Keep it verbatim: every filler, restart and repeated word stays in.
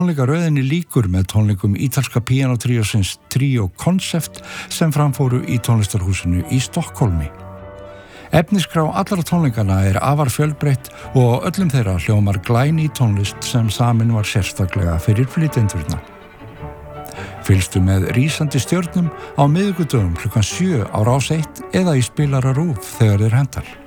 Tónleikaröðinni lýkur með tónleikum ítalska píanótríósins Trio Concept sem framfóru í tónlistarhúsinu í Stokkólmi. Efniskrá allra tónleikana er afar fjölbreytt og öllum þeirra hljómar glæný tónlist sem samin var sérstaklega fyrir flytjendurna. Fylgstu með rísandi stjörnum á miðvikudögum klukkan sjö á Rás eitt eða í spilara RÚV þegar þeir hentar.